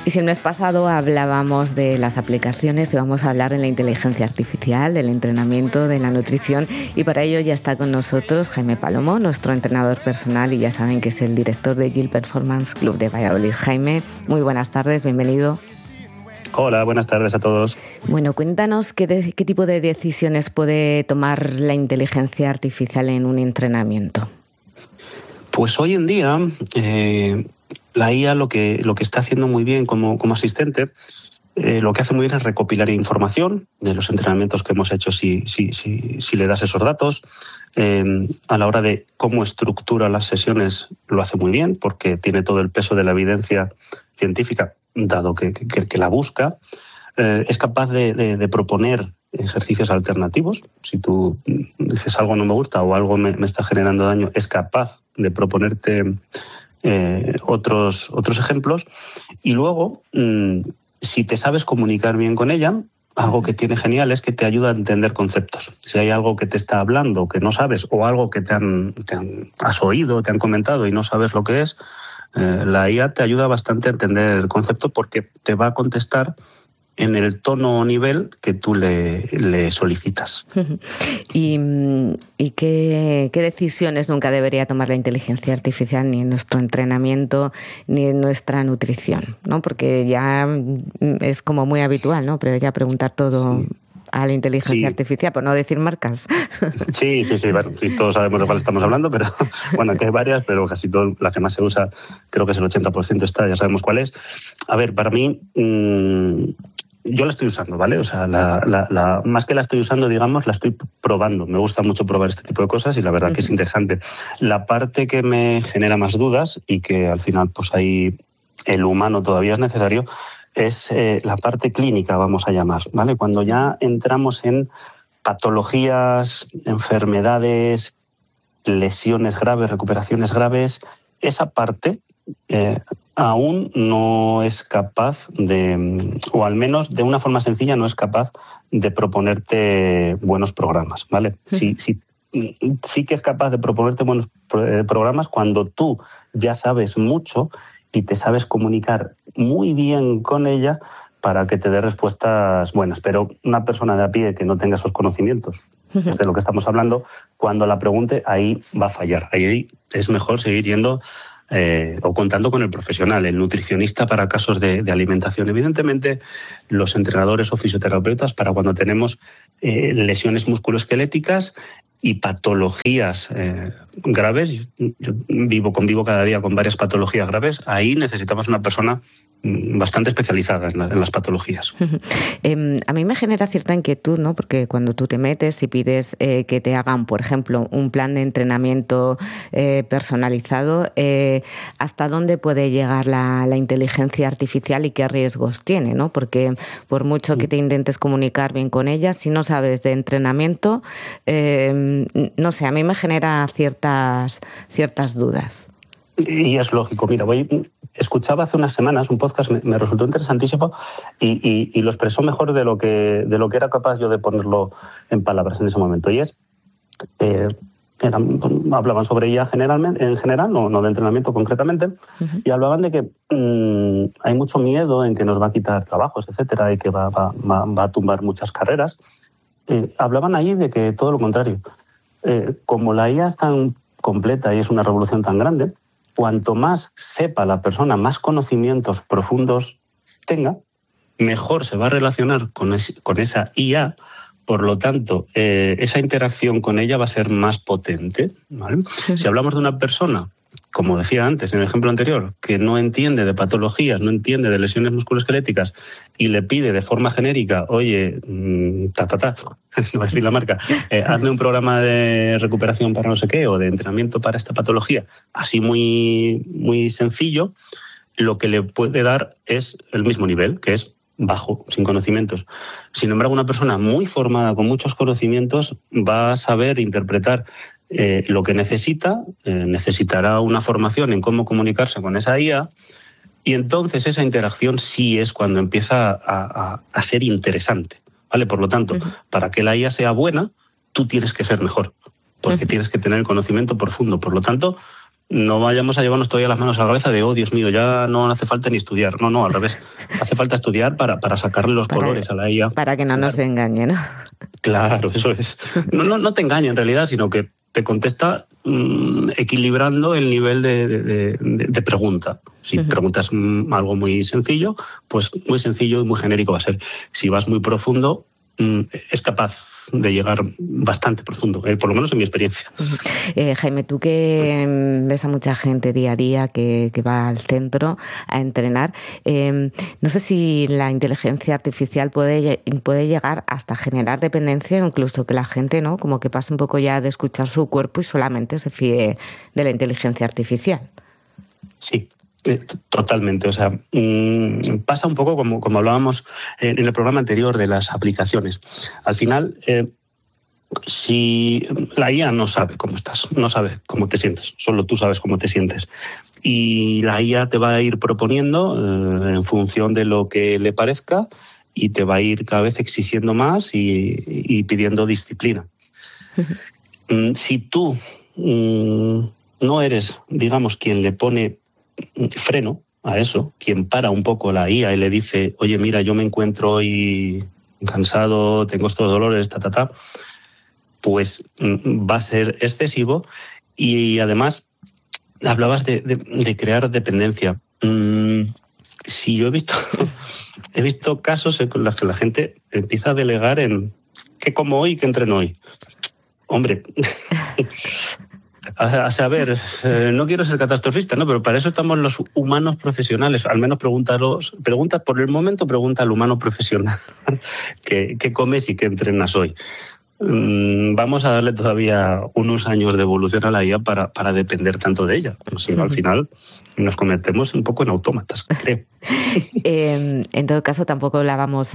Y si el mes pasado hablábamos de las aplicaciones, hoy vamos a hablar de la inteligencia artificial, del entrenamiento, de la nutrición, y para ello ya está con nosotros Jaime Palomo, nuestro entrenador personal, y ya saben que es el director de Guild Performance Club de Valladolid. Jaime, muy buenas tardes, bienvenido. Hola, buenas tardes a todos. Bueno, cuéntanos qué tipo de decisiones puede tomar la inteligencia artificial en un entrenamiento. Pues hoy en día la IA lo que está haciendo muy bien como asistente, lo que hace muy bien es recopilar información de los entrenamientos que hemos hecho si le das esos datos. A la hora de cómo estructura las sesiones lo hace muy bien porque tiene todo el peso de la evidencia científica, dado que la busca. Es capaz de proponer ejercicios alternativos. Si tú dices algo no me gusta o algo me está generando daño, es capaz de proponerte otros ejemplos. Y luego, si te sabes comunicar bien con ella, algo que tiene genial es que te ayuda a entender conceptos. Si hay algo que te está hablando que no sabes o algo que has oído, te han comentado y no sabes lo que es, la IA te ayuda bastante a entender el concepto porque te va a contestar en el tono o nivel que tú le solicitas. ¿Y qué decisiones nunca debería tomar la inteligencia artificial ni en nuestro entrenamiento ni en nuestra nutrición, ¿no? Porque ya es como muy habitual, ¿no? Pero ya preguntar todo a la inteligencia artificial, por no decir marcas. Sí. Bueno, todos sabemos de cuál estamos hablando, pero bueno, que hay varias, pero casi todo, la que más se usa, creo que es el 80% ya sabemos cuál es. A ver, para mí, yo la estoy usando, ¿vale? O sea, más que la estoy usando, digamos, la estoy probando. Me gusta mucho probar este tipo de cosas y la verdad que es interesante. La parte que me genera más dudas y que al final, pues ahí el humano todavía es necesario, es la parte clínica, vamos a llamar, ¿vale? Cuando ya entramos en patologías, enfermedades, lesiones graves, recuperaciones graves, esa parte aún no es capaz o al menos de una forma sencilla no es capaz de proponerte buenos programas, ¿vale? Sí que es capaz de proponerte buenos programas cuando tú ya sabes mucho y te sabes comunicar muy bien con ella para que te dé respuestas buenas. Pero una persona de a pie que no tenga esos conocimientos, de lo que estamos hablando, cuando la pregunte, ahí va a fallar. Ahí es mejor seguir yendo o contando con el profesional, el nutricionista para casos de alimentación. Evidentemente, los entrenadores o fisioterapeutas para cuando tenemos lesiones musculoesqueléticas y patologías graves. Yo convivo cada día con varias patologías graves. Ahí necesitamos una persona bastante especializada en las patologías. A mí me genera cierta inquietud, ¿no? Porque cuando tú te metes y pides que te hagan, por ejemplo, un plan de entrenamiento personalizado, ¿hasta dónde puede llegar la inteligencia artificial y qué riesgos tiene, ¿no? Porque por mucho que te intentes comunicar bien con ella, si no sabes de entrenamiento, no sé, a mí me genera ciertas dudas. Y es lógico. Mira, escuchaba hace unas semanas un podcast, me resultó interesantísimo y lo expresó mejor de lo que era capaz yo de ponerlo en palabras en ese momento. Y es, hablaban sobre ella en general, no de entrenamiento concretamente, y hablaban de que hay mucho miedo en que nos va a quitar trabajos, etcétera, y que va a tumbar muchas carreras. Hablaban ahí de que todo lo contrario. Como la IA es tan completa y es una revolución tan grande, cuanto más sepa la persona, más conocimientos profundos tenga, mejor se va a relacionar con esa IA. Por lo tanto, esa interacción con ella va a ser más potente, ¿vale? Si hablamos de una persona, como decía antes en el ejemplo anterior, que no entiende de patologías, no entiende de lesiones musculoesqueléticas y le pide de forma genérica, oye, no voy a decir la marca, hazme un programa de recuperación para no sé qué o de entrenamiento para esta patología, así muy, muy sencillo, lo que le puede dar es el mismo nivel, que es bajo, sin conocimientos. Sin embargo, una persona muy formada, con muchos conocimientos, va a saber interpretar lo que necesitará una formación en cómo comunicarse con esa IA, y entonces esa interacción sí es cuando empieza a ser interesante, ¿vale? Por lo tanto, para que la IA sea buena, tú tienes que ser mejor, porque tienes que tener el conocimiento profundo. Por lo tanto, no vayamos a llevarnos todavía las manos a la cabeza de, oh, Dios mío, ya no hace falta ni estudiar. No, al revés. Hace falta estudiar para sacarle los colores a la IA. Para que no nos engañe, ¿no? Claro, eso es. No te engañe en realidad, sino que te contesta equilibrando el nivel de pregunta. Si preguntas algo muy sencillo, pues muy sencillo y muy genérico va a ser. Si vas muy profundo, es capaz de llegar bastante profundo, por lo menos en mi experiencia. Jaime, tú que ves a mucha gente día a día que va al centro a entrenar, no sé si la inteligencia artificial puede llegar hasta generar dependencia, incluso que la gente, ¿no?, como que pase un poco ya de escuchar su cuerpo y solamente se fíe de la inteligencia artificial. Sí. Totalmente, o sea, pasa un poco como hablábamos en el programa anterior de las aplicaciones. Al final, si la IA no sabe cómo estás, no sabe cómo te sientes, solo tú sabes cómo te sientes. Y la IA te va a ir proponiendo en función de lo que le parezca y te va a ir cada vez exigiendo más y pidiendo disciplina. Si tú no eres, digamos, quien le pone freno a eso, quien para un poco la IA y le dice, oye, mira, yo me encuentro hoy cansado, tengo estos dolores, pues va a ser excesivo. Y además, hablabas de crear dependencia. Si yo he visto casos en los que la gente empieza a delegar en qué como hoy, qué entreno hoy. Hombre... A saber, no quiero ser catastrofista, ¿no? Pero para eso estamos los humanos profesionales. Al menos pregunta por el momento, pregunta al humano profesional qué comes y qué entrenas hoy. Vamos a darle todavía unos años de evolución a la IA para depender tanto de ella. Si no, al final nos convertimos un poco en autómatas, creo. En todo caso, tampoco la vamos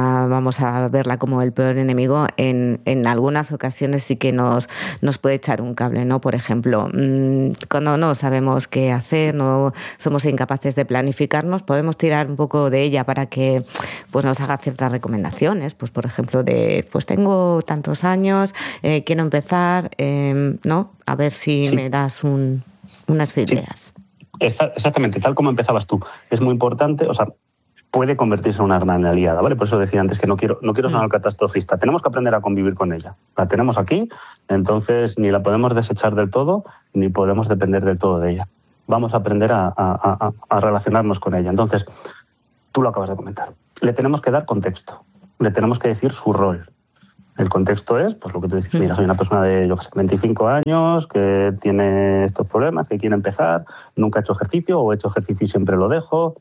a verla como el peor enemigo. En algunas ocasiones sí que nos puede echar un cable, ¿no? Por ejemplo, cuando no sabemos qué hacer, no somos incapaces de planificarnos, podemos tirar un poco de ella para que pues nos haga ciertas recomendaciones. Pues, por ejemplo, pues tengo tantos años, quiero empezar, ¿no? A ver si me das unas ideas. Sí. Exactamente, tal como empezabas tú. Es muy importante, o sea, puede convertirse en una gran aliada, ¿vale? Por eso decía antes que no quiero sonar catastrofista. Tenemos que aprender a convivir con ella. La tenemos aquí, entonces ni la podemos desechar del todo, ni podemos depender del todo de ella. Vamos a aprender a relacionarnos con ella. Entonces, tú lo acabas de comentar. Le tenemos que dar contexto. Le tenemos que decir su rol. El contexto es, pues lo que tú dices, mira, soy una persona de, 25 años, que tiene estos problemas, que quiere empezar, nunca he hecho ejercicio, o he hecho ejercicio y siempre lo dejo,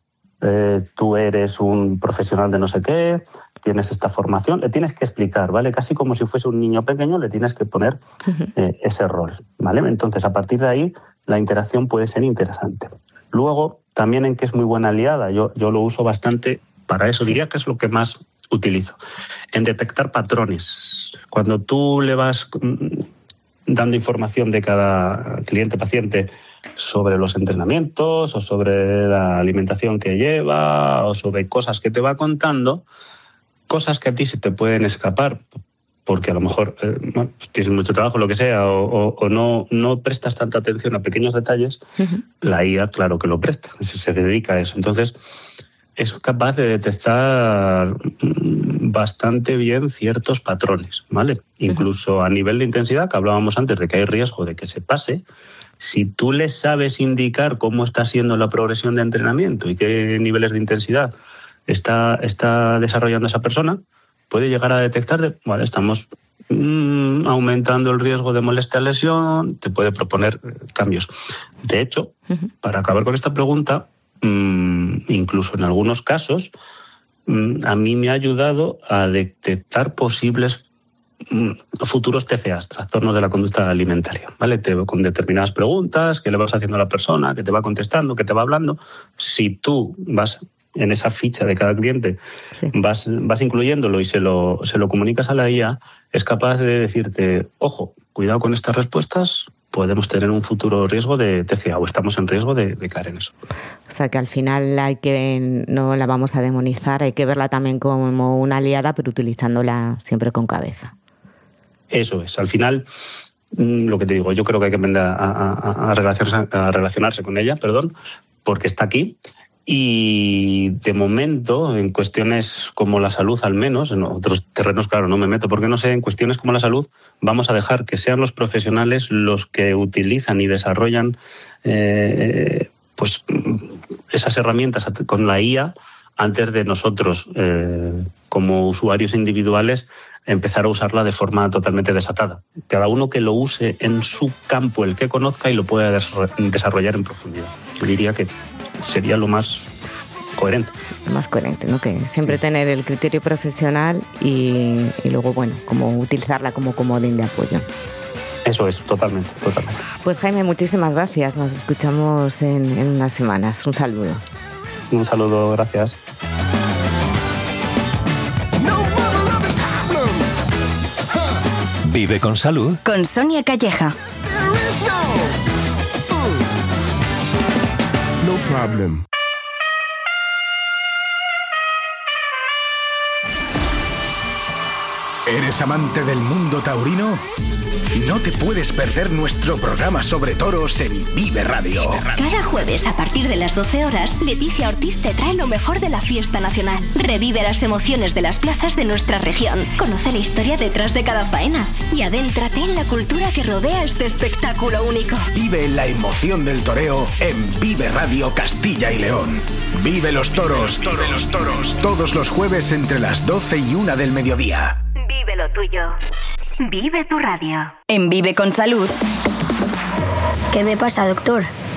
tú eres un profesional de no sé qué, tienes esta formación, le tienes que explicar, ¿vale? Casi como si fuese un niño pequeño, le tienes que poner ese rol, ¿vale? Entonces, a partir de ahí, la interacción puede ser interesante. Luego, también en que es muy buena aliada, yo lo uso bastante para eso, diría que es lo que más utilizo, en detectar patrones. Cuando tú le vas dando información de cada cliente-paciente sobre los entrenamientos o sobre la alimentación que lleva o sobre cosas que te va contando, cosas que a ti se te pueden escapar porque a lo mejor tienes mucho trabajo, lo que sea, o no prestas tanta atención a pequeños detalles, la IA, claro que lo presta, se dedica a eso. Entonces, es capaz de detectar bastante bien ciertos patrones, ¿vale? Incluso a nivel de intensidad, que hablábamos antes de que hay riesgo de que se pase, si tú le sabes indicar cómo está siendo la progresión de entrenamiento y qué niveles de intensidad está desarrollando esa persona, puede llegar a detectar, vale, estamos aumentando el riesgo de molestia o lesión, te puede proponer cambios. De hecho, para acabar con esta pregunta, incluso en algunos casos, a mí me ha ayudado a detectar posibles futuros TCAs, trastornos de la conducta alimentaria, ¿vale? Con determinadas preguntas que le vas haciendo a la persona, que te va contestando, que te va hablando. Si tú vas en esa ficha de cada cliente, vas incluyéndolo y se lo comunicas a la IA, es capaz de decirte, ojo, cuidado con estas respuestas, podemos tener un futuro riesgo de TCA o estamos en riesgo de caer en eso. O sea que al final no la vamos a demonizar, hay que verla también como una aliada, pero utilizándola siempre con cabeza. Eso es. Al final, lo que te digo, yo creo que hay que aprender a relacionarse con ella, porque está aquí. Y de momento, en cuestiones como la salud al menos, en otros terrenos, claro, no me meto porque no sé, en cuestiones como la salud vamos a dejar que sean los profesionales los que utilizan y desarrollan pues esas herramientas con la IA antes de nosotros, como usuarios individuales, empezar a usarla de forma totalmente desatada. Cada uno que lo use en su campo, el que conozca, y lo pueda desarrollar en profundidad. Yo diría que sería lo más coherente. Lo más coherente, ¿no? Que siempre tener el criterio profesional y luego, bueno, como utilizarla como comodín de apoyo. Eso es, totalmente. Pues Jaime, muchísimas gracias. Nos escuchamos en unas semanas. Un saludo. Un saludo, gracias. Vive con salud. Con Sonia Calleja. No problem. ¿Eres amante del mundo taurino? No te puedes perder nuestro programa sobre toros en Vive Radio. Cada jueves a partir de las 12 horas, Leticia Ortiz te trae lo mejor de la fiesta nacional. Revive las emociones de las plazas de nuestra región. Conoce la historia detrás de cada faena y adéntrate en la cultura que rodea este espectáculo único. Vive la emoción del toreo en Vive Radio Castilla y León. Vive los toros, todos los jueves entre las 12 y 1 del mediodía. Vive lo tuyo. Vive tu radio. En Vive con Salud. ¿Qué me pasa, doctor?